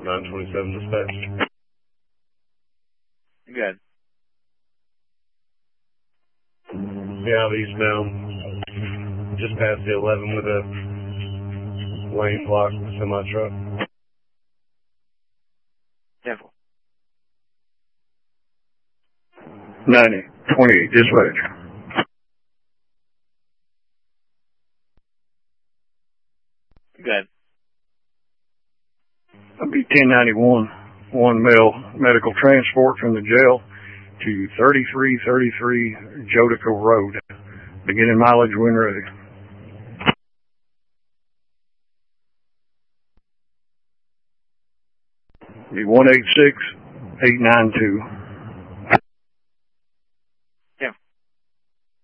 927 dispatch. Good. Yeah, eastbound. Just past the 11 with a lane block semi-truck. 9028 dispatch. Good. That'll be 1091. One male medical transport from the jail to 3333 Jodica Road. Beginning mileage when ready. Be 186892.